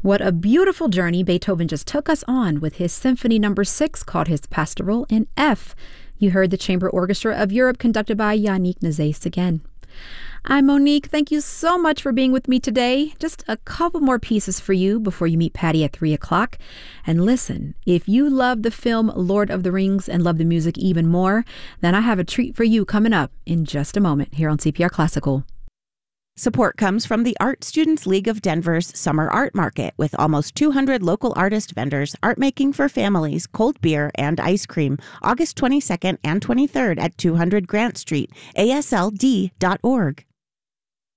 What a beautiful journey Beethoven just took us on with his Symphony Number 6 called his Pastoral in F. You heard the Chamber Orchestra of Europe conducted by Yannick Nézet-Séguin. I'm Monique. Thank you so much for being with me today. Just a couple more pieces for you before you meet Patty at 3 o'clock. And listen, if you love the film Lord of the Rings and love the music even more, then I have a treat for you coming up in just a moment here on CPR Classical. Support comes from the Art Students League of Denver's Summer Art Market with almost 200 local artist vendors, art making for families, cold beer, and ice cream, August 22nd and 23rd at 200 Grant Street, ASLD.org.